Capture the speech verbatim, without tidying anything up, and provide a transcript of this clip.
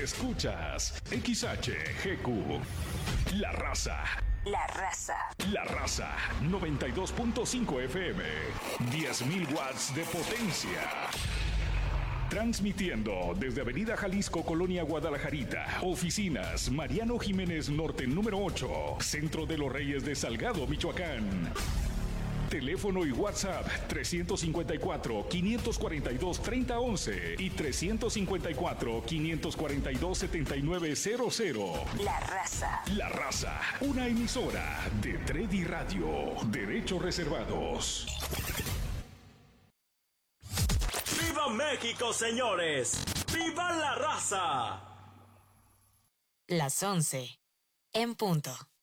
Escuchas X H G Q. La Raza. La Raza. La Raza. noventa y dos punto cinco F M. diez mil watts de potencia. Transmitiendo desde Avenida Jalisco, Colonia Guadalajarita. Oficinas Mariano Jiménez Norte número ocho. Centro de los Reyes de Salgado, Michoacán. Teléfono y WhatsApp trescientos cincuenta y cuatro, quinientos cuarenta y dos, treinta once y trescientos cincuenta y cuatro, quinientos cuarenta y dos, setenta y nueve cero cero. La Raza. La Raza, una emisora de Tredi Radio. Derechos reservados. ¡Viva México, señores! ¡Viva la Raza! Las once en punto.